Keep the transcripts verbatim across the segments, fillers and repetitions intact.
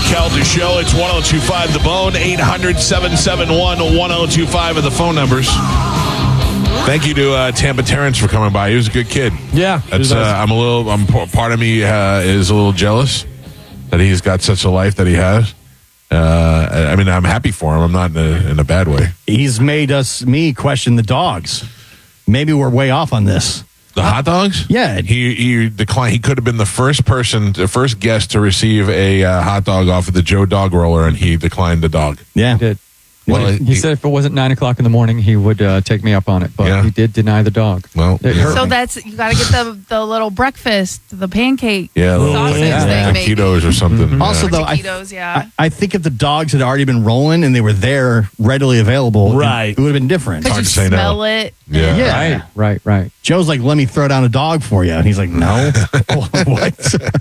Calta Show. It's one oh two point five The Bone. eight hundred, seven seven one, one oh two five are the phone numbers. Thank you to uh, Tampa Terrence for coming by. He was a good kid. Yeah. That's, uh, I'm a little, I'm, part of me uh, is a little jealous that he's got such a life that he has. Uh, I mean, I'm happy for him. I'm not in a, in a bad way. He's made us, me, question the dogs. Maybe we're way off on this. The hot dogs? Yeah. He he declined. He could have been the first person, the first guest to receive a uh, hot dog off of the Joe Dog Roller, and he declined the dog. Yeah. He did. Well, he, he he- said if it wasn't nine o'clock in the morning, he would uh, take me up on it, but Yeah. he did deny the dog. Well, It yeah. hurt So me. that's, you got to get the the little breakfast, the pancake Yeah, little sausage yeah. thing, maybe. taquitos or something. Mm-hmm. Yeah. Also, though, I, Taquitos, yeah. I, I think if the dogs had already been rolling and they were there readily available, Right. it, it would have been different. Because hard you to say no. smell it. Yeah. Yeah. Right, right, right. Joe's like, let me throw down a dog for you. And he's like, no. What?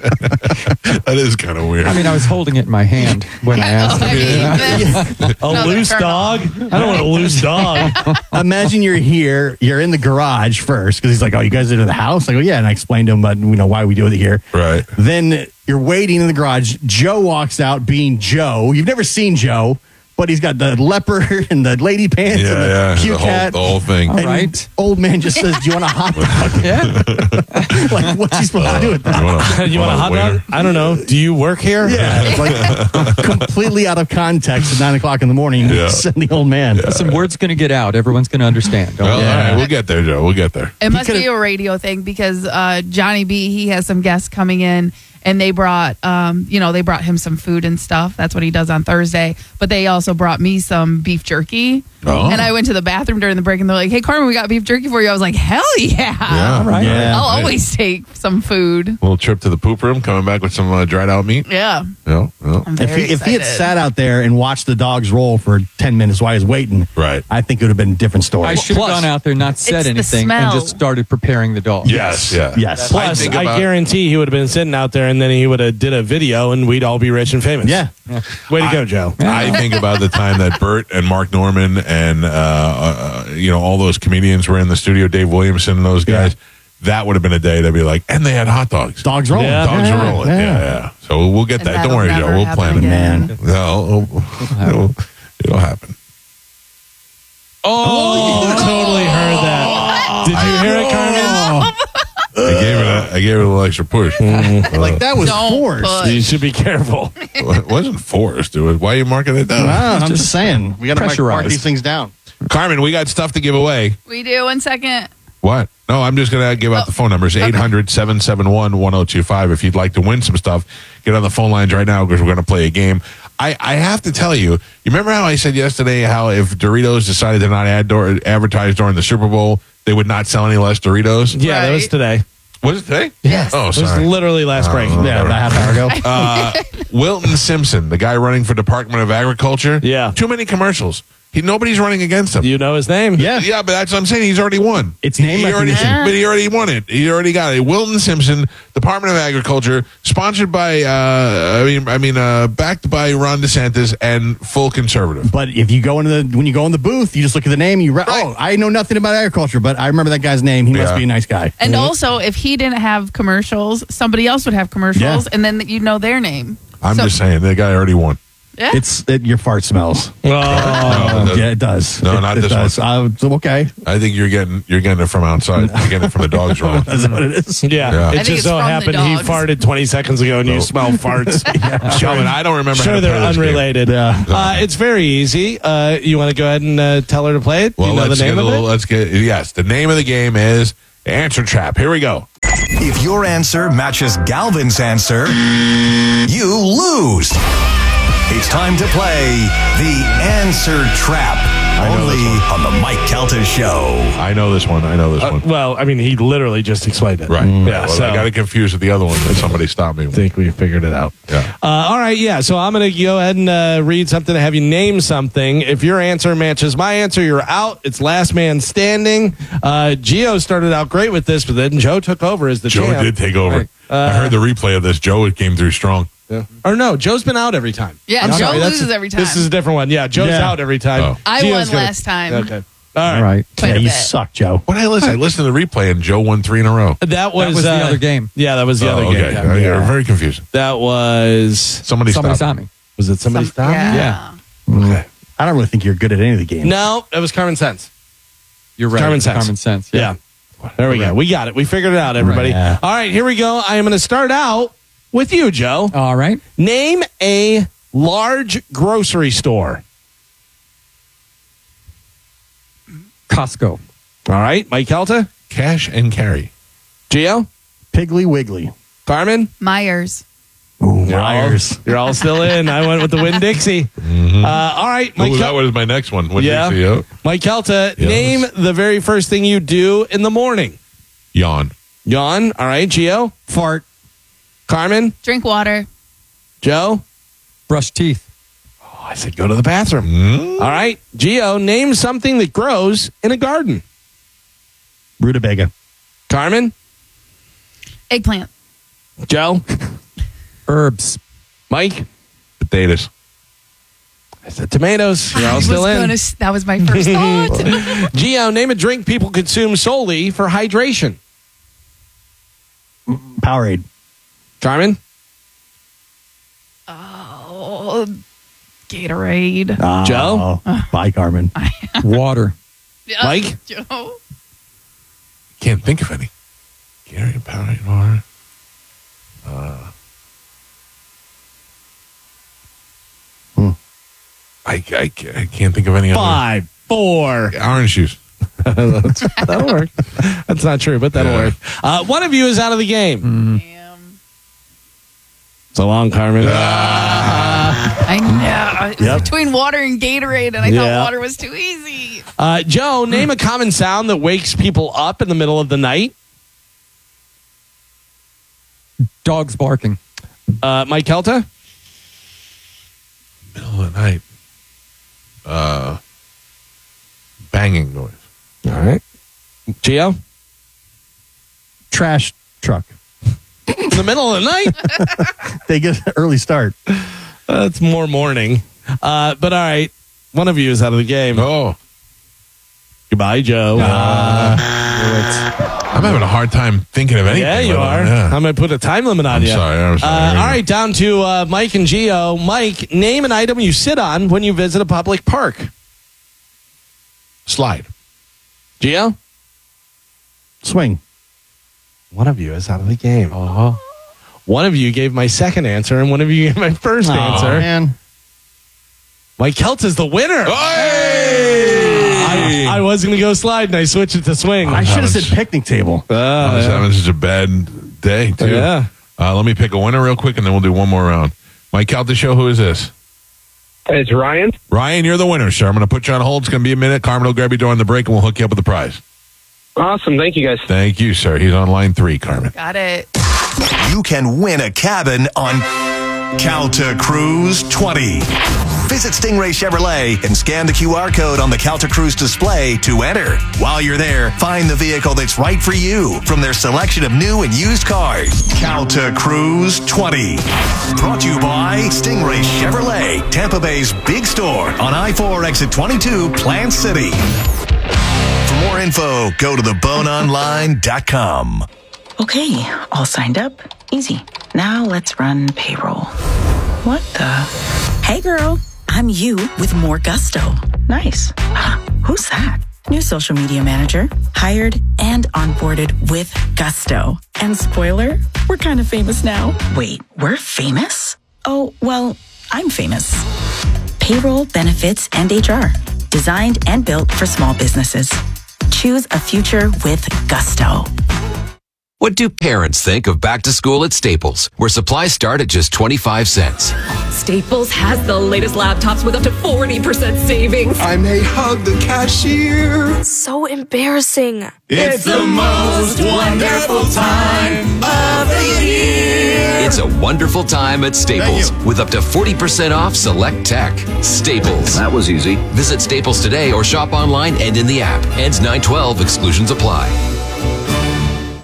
That is kind of weird. I mean, I was holding it in my hand when I asked I him. mean, that's A another loose turn dog? off. I don't want a loose dog. Imagine you're here, you're in the garage first, because he's like, oh, you guys are in the house? I go, yeah. And I explained to him, but you know, why we do it here. Right. Then you're waiting in the garage. Joe walks out being Joe. You've never seen Joe, but he's got the leopard and the lady pants Yeah, and the yeah. cute The whole, cat. the whole thing. All And right. Old man just says, do you want a hot dog? Yeah. Like, what's he supposed to do with that? You want a, You want a hot waiter? dog? I don't know. Do you work here? Yeah, it's like completely out of context at nine o'clock in the morning. Yeah. Send the old man. Listen, word's going to get out. Everyone's going to understand. Don't Well, worry. all right, we'll get there, Joe. We'll get there. It must could've- be a radio thing because uh, Johnny B, he has some guests coming in and they brought, um, you know, they brought him some food and stuff. That's what he does on Thursday. But they also brought me some beef jerky. Oh. And I went to the bathroom during the break and they're like, hey, Carmen, we got beef jerky for you. I was like, hell yeah. Yeah. All right. Yeah. I'll Right. always take some food. Little trip to the poop room, coming back with some uh, dried out meat. Yeah. Yeah, yeah. I'm If very he, if he had excited. sat out there and watched the dogs roll for ten minutes while he was waiting, Right. I think it would have been a different story. I should have Plus- gone out there, not said It's the anything, smell. and just started preparing the dog. Yes, yeah. Yes. I Plus, think I, about- guarantee he would have been sitting out there and then he would have did a video and we'd all be rich and famous. Yeah. Way to go, Joe. I think about the time that Bert and Mark Norman and uh, uh, you know all those comedians were in the studio, Dave Williamson and those guys. That would have been a day they'd be like, and they had hot dogs. Dogs rolling. Yeah. Dogs Yeah, are rolling. Yeah, yeah. So we'll get And that. Don't that'll worry, Joe. never We'll happen plan it. again. Man. No, it'll, it'll, it'll happen. Oh, you totally heard that. Did you hear it, Carmen? I gave it. A, I gave it a little extra push. Like that was Don't forced. push. You should be careful. It wasn't forced, dude. Why are you marking it down? Wow, I'm just saying. We got to mark, mark pressurized. these things down. Carmen, we got stuff to give away. We do. One second. What? No, I'm just going to give out the phone numbers. eight hundred, seven seven one, one oh two five. If you'd like to win some stuff, get on the phone lines right now because we're going to play a game. I, I have to tell you, you remember how I said yesterday how if Doritos decided to not ad- door, advertise during the Super Bowl, they would not sell any less Doritos? Yeah, that was Right. today. Was it today? Yes. Oh, It was sorry. literally last break. Oh, Yeah, about half hour ago. Uh, Wilton Simpson, the guy running for Department of Agriculture. Yeah. Too many commercials. He, nobody's running against him. You know his name? Yeah. Yeah, but that's what I'm saying. He's already won. It's name he already, recognition. But he already won it. He already got it. Wilton Simpson, Department of Agriculture, sponsored by, uh, I mean, I mean, uh, backed by Ron DeSantis and full conservative. But if you go into the when you go in the booth, you just look at the name. You re- Right. oh, I know nothing about agriculture, but I remember that guy's name. He must Yeah. be a nice guy. And also, if he didn't have commercials, somebody else would have commercials, Yeah. and then you know their name. I'm So- just saying, the guy already won. Yeah. It's it, your fart smells. Oh, No, Yeah, it does. No, it, not it this does. one. Uh, okay, I think you're getting you're getting it from outside. You're getting it from the dog's room. that's what it is. yeah. Yeah. I It think just it's so from the happened he dogs. farted twenty seconds ago and you No. smell farts. Sure, I don't remember. how Sure, to they're play this game. unrelated. Yeah. Uh, it's very easy. Uh, you want to go ahead and uh, tell her to play it? Well, you know let's the name get a of little, it? let's get yes. The name of the game is Answer Trap. Here we go. If your answer matches Galvin's answer, you lose. It's time to play the Answer Trap. know Only this on the Mike Calta Show. I know this one. I know this Uh, one. well, I mean, he literally just explained it. Right. Yeah. Well, so I got it confused with the other one that somebody stopped me I with. think we figured it out. Yeah. Uh, all right. Yeah. So I'm going to go ahead and uh, read something and have you name something. If your answer matches my answer, you're out. It's last man standing. Uh, Gio started out great with this, but then Joe took over as the Joe champ. did take over. Right. I heard the replay of this. Joe came through strong. Yeah. Or no, Joe's been out every time. Yeah, I'm Joe sorry, that's- loses every time. This is a different one. Yeah, Joe's Yeah. out every time. Oh. I Gio's won gonna- last time. Okay. All right. All right. Quite Yeah, a you bit. suck, Joe. What did I listen? I listened to the replay and Joe won three in a row. That was, was the uh, other game. Yeah, that was the Oh, other okay. game. Yeah. Yeah, very confusing. That was Somebody, Somebody stopped stopped me. Was it somebody's Some- Tom? Yeah. Okay. I don't really think you're good at any of the games. No, it was Common Sense. You're right. Common sense. Common sense. Yeah. Yeah. There we go. We got it. We figured it out, everybody. Right. Yeah. All right, here we go. I am going to start out with you, Joe. All right. Name a large grocery store. Costco. All right, Mike Kelta, Cash and carry. Gio, Piggly Wiggly. Carmen. Myers. Ooh, You're Myers. all, you're all still in. I went with the Winn Dixie. Uh, all right, Mike. Oh, that Kel- was my next one. What Yeah. Dixie, oh. Mike Kelta, Yes. name the very first thing you do in the morning. Yawn. Yawn. All right, Gio. Fart. Carmen. Drink water. Joe. Brush teeth. Oh, I said go to the bathroom. Mm. All right, Gio. Name something that grows in a garden. Rutabaga. Carmen. Eggplant. Joe. Herbs. Mike. Potatoes. I said tomatoes. You're all I still was in. gonna s- that was my first thought. Gio, name a drink people consume solely for hydration. Powerade. Carmen. Oh, Gatorade. Oh, Joe? Bye, Carmen. Water. Mike? Joe. Can't think of any. Gary and Powerade water. Uh, Hmm. I, I, I can't think of any other. Five, four. Orange juice. That'll work. That's not true, but that'll Yeah. work. Uh, one of you is out of the game. Damn. So long, Carmen. I know. It's Yep. between water and Gatorade, and I Yeah. thought water was too easy. Uh, Joe, name a common sound that wakes people up in the middle of the night. Dogs barking. Uh, Mike Kelta. Middle of the night. Uh, banging noise. All right. Gio. Trash truck. In the middle of the night. They get an early start. That's more morning. Uh, but all right. One of you is out of the game. Oh, Goodbye, Joe. I'm having a hard time thinking of anything. yeah, you let are. alone- yeah. I'm going to put a time limit on I'm you. sorry, I'm sorry. Uh, all right, down to uh, Mike and Gio. Mike, name an item you sit on when you visit a public park. Slide. Gio? Swing. One of you is out of the game. Uh-huh. One of you gave my second answer, and one of you gave my first Oh, answer. man. Mike Keltz is the winner. Hey! I, I was going to go slide, and I switched it to swing. I should have said picnic table. Uh, I was having such a bad day, too. Yeah. Uh, let me pick a winner real quick, and then we'll do one more round. Mike out the show. Who is this? It's Ryan. Ryan, you're the winner, sir. I'm going to put you on hold. It's going to be a minute. Carmen will grab you during the break, and we'll hook you up with the prize. Awesome. Thank you, guys. Thank you, sir. He's on line three, Carmen. Got it. You can win a cabin on Calta Cruise twenty. Visit Stingray Chevrolet and scan the Q R code on the Calta Cruise display to enter. While you're there, find the vehicle that's right for you from their selection of new and used cars. Calta Cruise twenty. Brought to you by Stingray Chevrolet, Tampa Bay's big store on I four exit twenty-two, Plant City. For more info, go to the bone online dot com. Okay, all signed up. Easy. Now let's run payroll. What the? Hey girl, I'm you with more gusto. Nice. Ah, who's that? New social media manager. Hired and onboarded with gusto. And spoiler, we're kind of famous now. Wait, we're famous? Oh, well, I'm famous. Payroll, benefits, and H R. Designed and built for small businesses. Choose a future with gusto. What do parents think of back to school at Staples, where supplies start at just twenty-five cents? Staples has the latest laptops with up to forty percent savings. I may hug the cashier. So embarrassing. It's the most wonderful time of the year. It's a wonderful time at Staples with up to forty percent off select tech. Staples. That was easy. Visit Staples today or shop online and in the app. Ends nine twelve. Exclusions apply.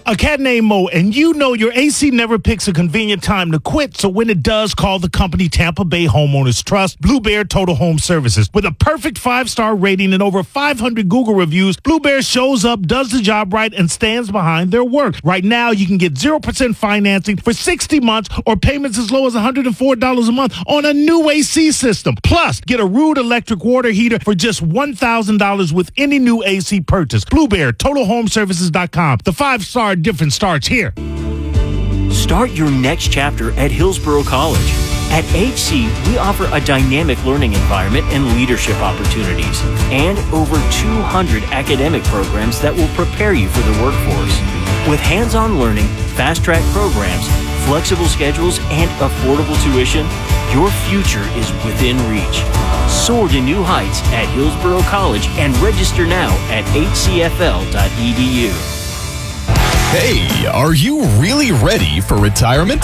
A cat named Mo, and you know your A C never picks a convenient time to quit, so when it does, call the company Tampa Bay Homeowners Trust, Blue Bear Total Home Services. With a perfect five-star rating and over five hundred Google reviews, Blue Bear shows up, does the job right, and stands behind their work. Right now, you can get zero percent financing for sixty months or payments as low as one hundred four dollars a month on a new A C system. Plus, get a Rude electric water heater for just one thousand dollars with any new A C purchase. Blue Bear, Total Home Services dot com. The five-star difference starts here. Start your next chapter at Hillsborough College. At H C, we offer a dynamic learning environment and leadership opportunities, and over two hundred academic programs that will prepare you for the workforce. With hands-on learning, fast-track programs, flexible schedules, and affordable tuition, your future is within reach. Soar to new heights at Hillsborough College and register now at h c f l dot e d u. Hey, are you really ready for retirement?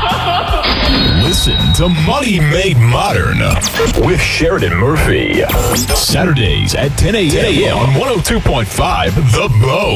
Listen to Money Made Modern with Sheridan Murphy. Saturdays at ten a.m. on one oh two point five The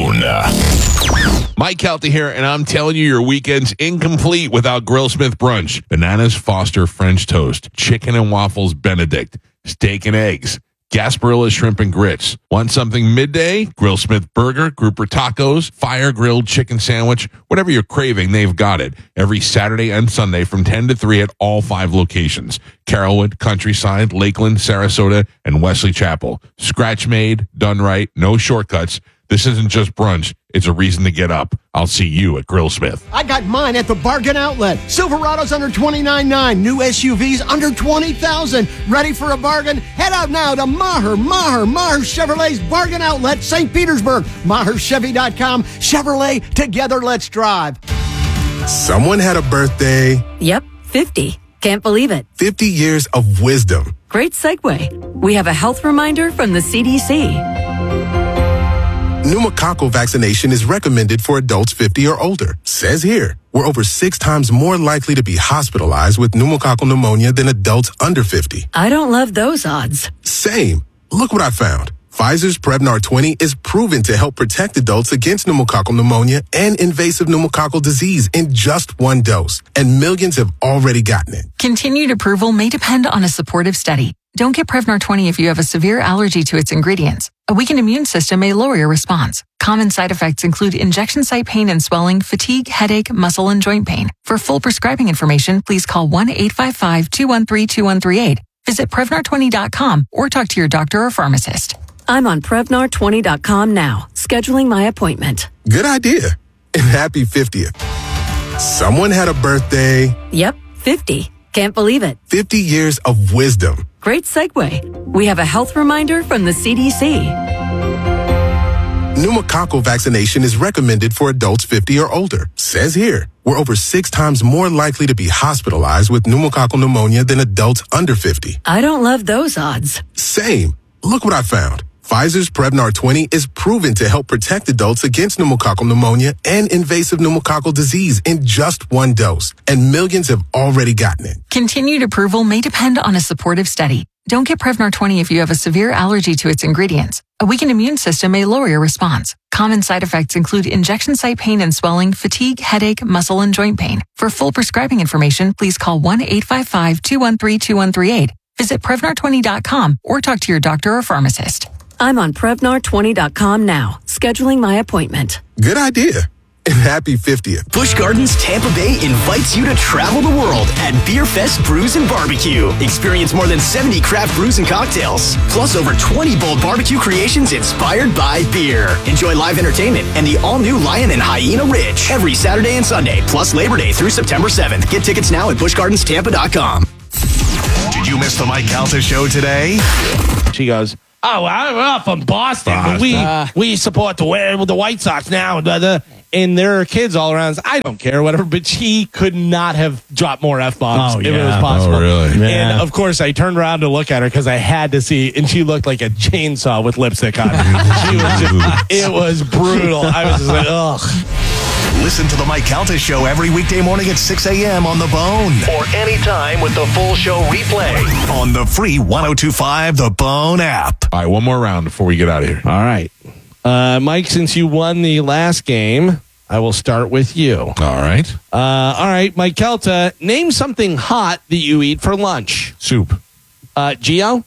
Bone. Mike Calta here, and I'm telling you, your weekend's incomplete without Grillsmith Brunch. Bananas Foster French Toast, Chicken and Waffles Benedict, Steak and Eggs, Gasparilla Shrimp and Grits. Want something midday? Grillsmith Burger, Grouper Tacos, Fire Grilled Chicken Sandwich. Whatever you're craving, they've got it. Every Saturday and Sunday from ten to three at all five locations. Carrollwood, Countryside, Lakeland, Sarasota, and Wesley Chapel. Scratch made, done right, no shortcuts. This isn't just brunch. It's a reason to get up. I'll see you at Grillsmith. I got mine at the Bargain Outlet. Silverados under twenty-nine nine. New S U Vs under twenty thousand. Ready for a bargain? Head out now to Maher, Maher, Maher Chevrolet's Bargain Outlet, Saint Petersburg. Maher Chevy dot com. Chevrolet, together let's drive. Someone had a birthday. Yep, fifty. Can't believe it. fifty years of wisdom. Great segue. We have a health reminder from the C D C. Pneumococcal vaccination is recommended for adults fifty or older. Says here, we're over six times more likely to be hospitalized with pneumococcal pneumonia than adults under fifty. I don't love those odds. Same. Look what I found. Pfizer's Prevnar twenty is proven to help protect adults against pneumococcal pneumonia and invasive pneumococcal disease in just one dose. And millions have already gotten it. Continued approval may depend on a supportive study. Don't get Prevnar twenty if you have a severe allergy to its ingredients. A weakened immune system may lower your response. Common side effects include injection site pain and swelling, fatigue, headache, muscle, and joint pain. For full prescribing information, please call one eight five five, two one three, two one three eight. Visit Prevnar twenty dot com or talk to your doctor or pharmacist. I'm on Prevnar twenty dot com now, scheduling my appointment. Good idea. And happy fiftieth. Someone had a birthday. Yep, fifty. Can't believe it. fifty years of wisdom. Great segue. We have a health reminder from the C D C. Pneumococcal vaccination is recommended for adults fifty or older. Says here, we're over six times more likely to be hospitalized with pneumococcal pneumonia than adults under fifty. I don't love those odds. Same. Look what I found. Pfizer's Prevnar twenty is proven to help protect adults against pneumococcal pneumonia and invasive pneumococcal disease in just one dose. And millions have already gotten it. Continued approval may depend on a supportive study. Don't get Prevnar twenty if you have a severe allergy to its ingredients. A weakened immune system may lower your response. Common side effects include injection site pain and swelling, fatigue, headache, muscle, and joint pain. For full prescribing information, please call one eight five five, two one three, two one three eight. Visit Prevnar twenty dot com or talk to your doctor or pharmacist. I'm on Prevnar twenty dot com now, scheduling my appointment. Good idea. And happy fiftieth. Busch Gardens Tampa Bay invites you to travel the world at Beer Fest Brews and Barbecue. Experience more than seventy craft brews and cocktails, plus over twenty bold barbecue creations inspired by beer. Enjoy live entertainment and the all-new Lion and Hyena Ridge every Saturday and Sunday, plus Labor Day through September seventh. Get tickets now at busch gardens tampa dot com. Did you miss the Mike Calta show today? She goes, oh, I'm up from Boston, but we Uh. we support the the White Sox now. And, the, and there are kids all around. I don't care, whatever. But she could not have dropped more F bombs Oh, if it yeah. was possible. Oh, really? Yeah. And of course, I turned around to look at her because I had to see, and she looked like a chainsaw with lipstick on. She was just, it was brutal. I was just like, ugh. Listen to the Mike Calta show every weekday morning at six a.m. on The Bone. Or anytime with the full show replay on the free one oh two point five The Bone app. All right, one more round before we get out of here. All right. Uh, Mike, since you won the last game, I will start with you. All right. Uh, all right, Mike Kelta, name something hot that you eat for lunch. Soup. Uh, Gio?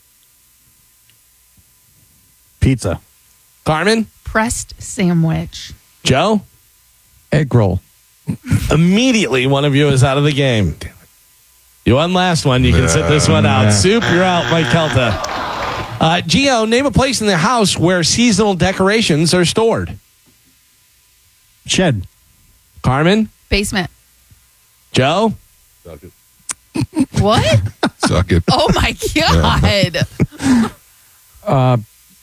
Pizza. Carmen? Pressed sandwich. Joe? Egg roll. Immediately, one of you is out of the game. You won last one. You can sit this one out. Yeah. Soup, you're out, Mike Kelta. Uh, Gio, name a place in the house where seasonal decorations are stored. Shed. Carmen? Basement. Joe? Suck it. What? Suck it. Oh my God. Uh,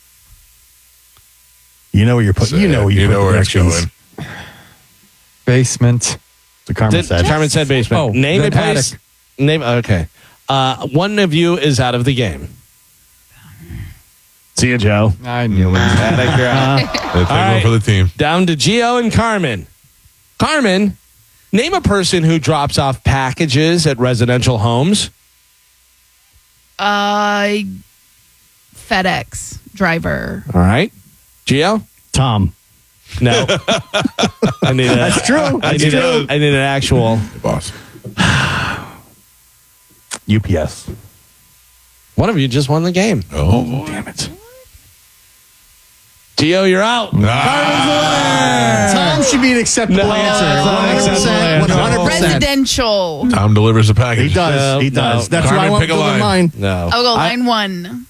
You know where you're putting. You know where you, You put know the where it's directions. going. basement. So Carmen Did- said. Carmen said basement. Oh, name a then place. attic. Name. Okay. Uh, one of you is out of the game. See you, Joe. I knew it. Attic, you're out. Let's take All one right. for the team. Down to Gio and Carmen. Carmen, name a person who drops off packages at residential homes. Uh, FedEx driver. All right. Gio? Tom. No. I need a, That's true. I That's need, true. a, I need an actual. Boss. U P S. One of you just won the game. Oh, Damn it. Gio, you're out. Tom should be an acceptable No, answer. that's not an acceptable one hundred percent. Residential. Tom delivers the package. He does. No, he does. no. That's Carmen, why I want pick a to line. mine. No. I'll go I- line one.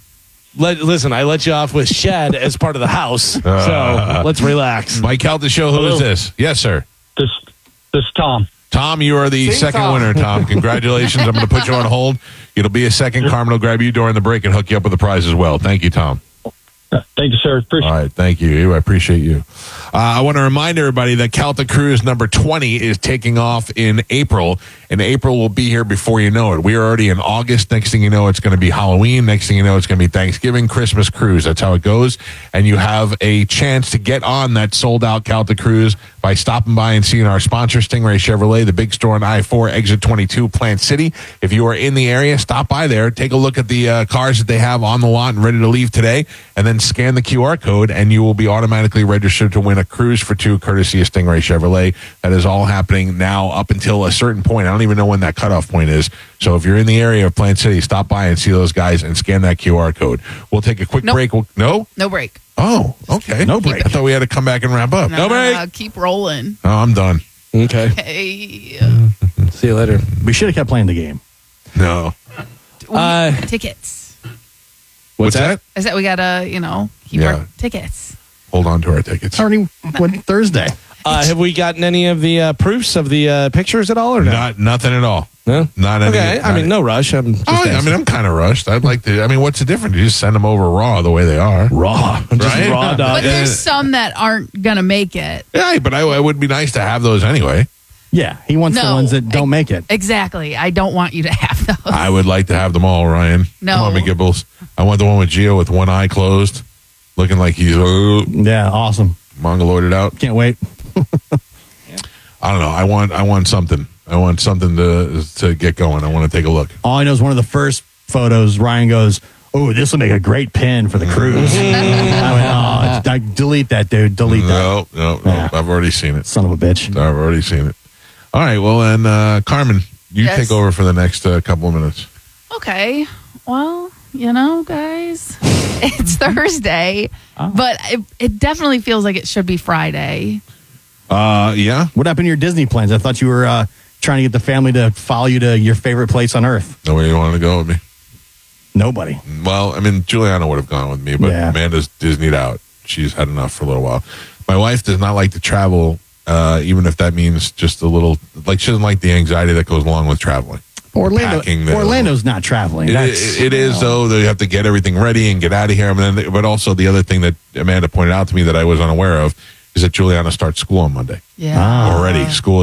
Let, listen, I let you off with shed as part of the house. Uh, so let's relax. Mike Kelta Show, who is this? Yes, sir. This this is Tom. Tom, you are the Sing second Tom. winner, Tom. Congratulations. I'm going to put you on hold. It'll be a second. Carmen will grab you during the break and hook you up with a prize as well. Thank you, Tom. Thank you, sir. Appreciate All right. Thank you. I appreciate you. Uh, I want to remind everybody that Celtic Cruise number twenty is taking off in April, and April will be here before you know it. We are already in August. Next thing you know, it's going to be Halloween. Next thing you know, it's going to be Thanksgiving, Christmas cruise. That's how it goes. And you have a chance to get on that sold-out Celtic Cruise by stopping by and seeing our sponsor, Stingray Chevrolet, the big store on I four, exit twenty-two, Plant City. If you are in the area, stop by there. Take a look at the uh, cars that they have on the lot and ready to leave today, and then scan the Q R code, and you will be automatically registered to win a cruise for two, courtesy of Stingray Chevrolet. That is all happening now up until a certain point. I don't even know when that cutoff point is. So if you're in the area of Plant City, stop by and see those guys and scan that Q R code. We'll take a quick Nope. break. We'll, no? No break. Oh, okay. No break. I thought we had to come back and wrap up. No, no, no, keep rolling. Oh, I'm done. Okay. Hey. See you later. We should have kept playing the game. No. We Uh, need tickets. What's that? I said we gotta, you know, keep Yeah. our tickets. Hold on to our tickets. Already went Thursday. Uh, have we gotten any of the uh, proofs of the uh, pictures at all or no? Not nothing at all. No? Not any. Okay. I not- mean, no rush. I'm just Oh, I mean, asking. I'm kind of rushed. I'd like to. I mean, what's the difference? You just send them over raw the way they are. raw. Just Right? raw dog. But there's some that aren't gonna make it. Yeah, but I, it would be nice to have those anyway. Yeah, he wants the No. ones that don't make it. Exactly. I don't want you to have those. I would like to have them all, Ryan. No. Come on, McGibbles. I want the one with Gio with one eye closed, looking like he's uh, Yeah, awesome. mongoloided out. Can't wait. I don't know. I want. I want something. I want something to to get going. I want to take a look. All I know is one of the first photos, Ryan goes, "Oh, this will make a great pin for the cruise." I went, "Oh, it's- I- delete that, dude. Delete that." No, no, no. Yeah. I've already seen it. Son of a bitch. I've already seen it. All right. Well, then, uh, Carmen, you Yes. take over for the next uh, couple of minutes. Okay. Well, you know, guys, it's Thursday, but it, it definitely feels like it should be Friday. Uh, yeah. What happened to your Disney plans? I thought you were uh, trying to get the family to follow you to your favorite place on earth. Nobody wanted to go with me. Nobody. Well, I mean, Juliana would have gone with me, but Yeah. Amanda's Disneyed out. She's had enough for a little while. My wife does not like to travel, uh, even if that means just a little. Like she doesn't like the anxiety that goes along with traveling. Orlando. Packing the- Orlando's not traveling. It, That's, it, it is though. They have to get everything ready and get out of here. I mean, but also the other thing that Amanda pointed out to me that I was unaware of is that Juliana starts school on Monday Yeah. already. School